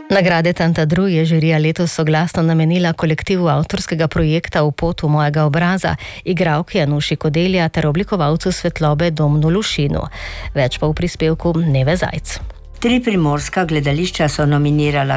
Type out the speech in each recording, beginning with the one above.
Nagrade Tantadru je žirija letos soglasno namenila kolektivu avtorskega projekta V potu mojega obraza, igralki Anuši Kodelja ter oblikovalcu svetlobe Domnu Lušinu. Več pa v prispevku Neve Zajc. 3 primorska gledališča so nominirala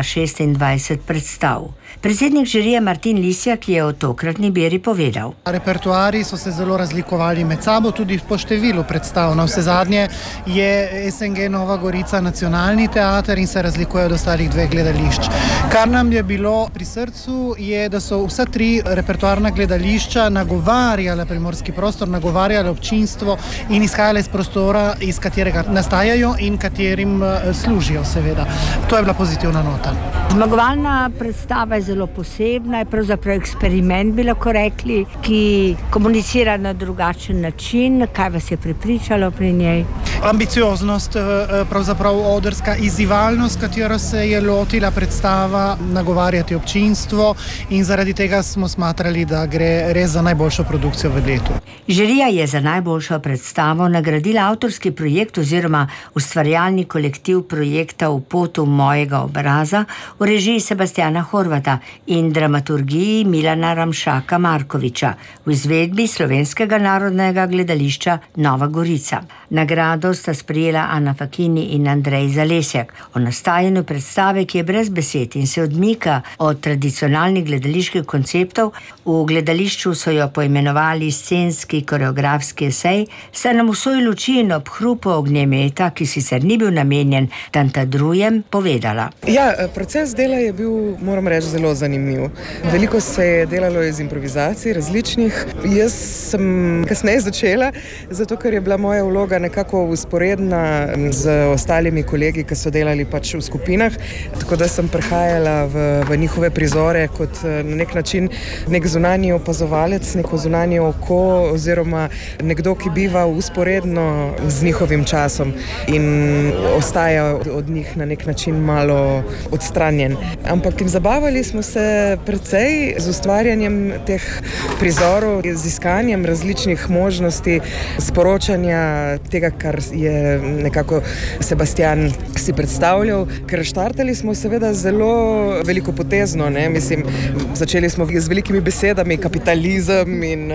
26 predstav. Predsednik žirije Martin Lisjak je o tokratni beri povedal. Repertoarji so se zelo razlikovali med sabo, tudi po številu predstav. Na vse zadnje je SNG Nova Gorica nacionalni teater in se razlikuje od ostalih 2 gledališč. Kar nam je bilo pri srcu je, da so vsa 3 repertoarna gledališča nagovarjala primorski prostor, nagovarjala občinstvo in izhajala iz prostora, iz katerega nastajajo in katerim služijo, seveda. To je bila pozitivna nota. Zmagovalna predstava je zelo posebna, je pravzaprav eksperiment, bi lahko rekli, ki komunicira na drugačen način. Kaj vas je prepričalo pri njej? Ambicioznost, pravzaprav odrska izzivalnost, katero se je lotila predstava nagovarjati občinstvo in zaradi tega smo smatrali, da gre res za najboljšo produkcijo v letu. Žirija je za najboljšo predstavo nagradila avtorski projekt oziroma ustvarjalni kolektiv projekta V potu mojega obraza v režiji Sebastiana Horvata in dramaturgiji Milana Ramšaka Markoviča v izvedbi Slovenskega narodnega gledališča Nova Gorica. Nagrado sta sprejela Ana Fakini in Andrej Zalesjak. O nastajanju predstave, ki je brez besed in se odmika od tradicionalnih gledaliških konceptov, v gledališču so jo poimenovali scenski koreografski esej, sta nam v svoji luči in ob hrupu ognjemeta, ki sicer ni bil namenjen Tantadrujem, povedala. Proces dela je bil, moram reči, zelo zanimiv. Veliko se je delalo iz improvizacij različnih. Jaz sem kasneje začela, zato ker je bila moja vloga nekako usporedna z ostalimi kolegi, ki so delali pač v skupinah, tako da sem prihajala v njihove prizore kot na nek način nek zunanji opazovalec, neko zunanje oko oziroma nekdo, ki biva usporedno z njihovim časom in ostaja od njih na nek način malo odstranjen. Ampak zabavali smo se precej z ustvarjanjem teh prizorov, z iskanjem različnih možnosti sporočanja tega, kar je nekako Sebastian si predstavljal. Ker štartali smo seveda zelo velikopotezno, Mislim, začeli smo z velikimi besedami, kapitalizem in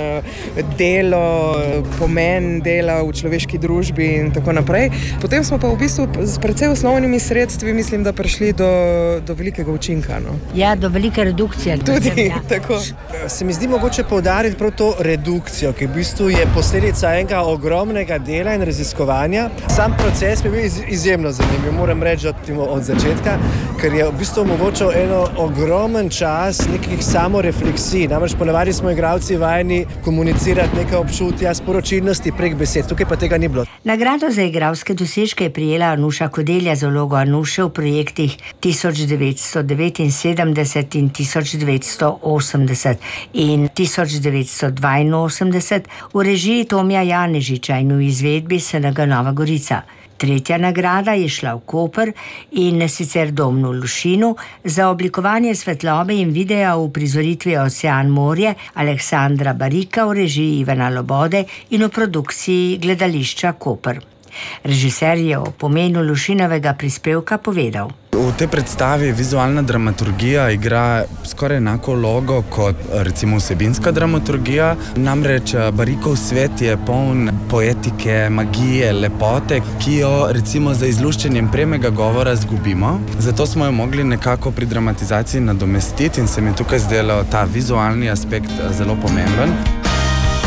delo, pomen dela v človeški družbi in tako naprej. Potem smo pa v bistvu s precej osnovnimi sredstvi, mislim, da prišli do velikega učinka. Ja, do velike redukcije. Tudi, tako. Se mi zdi mogoče poudariti prav to redukcijo, ki v bistvu je posledica enega ogromnega dela in raziskovanja. Sam proces mi je bil izjemno zanimiv, moram reči od začetka, ker je v bistvu omogočal eno ogromen čas nekih samorefleksij. Namreč ponavadi smo igralci vajeni komunicirati neka občutja, sporočilnosti prek besed. Tukaj pa tega ni bilo. Nagrado za igralske dosežke je prejela Anuša Kodelja z vlogo Anuše v projektih 1979 in 1980 in 1982 v režiji Tomija Janežiča in v izvedbi SNG Nova Gorica. 3. nagrada je šla v Koper in sicer Domnu Lušinu za oblikovanje svetlobe in videa v prizoritvi Ocean morje Aleksandra Barika v režiji Ivana Lobode in v produkciji gledališča Koper. Režiser je o pomenu Lušinovega prispevka povedal. V tej predstavi vizualna dramaturgija igra skoraj enako vlogo kot recimo vsebinska dramaturgija. Namreč Barikov svet je poln poetike, magije, lepote, ki jo recimo za izluščenjem premega govora zgubimo. Zato smo jo mogli nekako pri dramatizaciji nadomestiti in se mi tukaj zdelo ta vizualni aspekt zelo pomemben.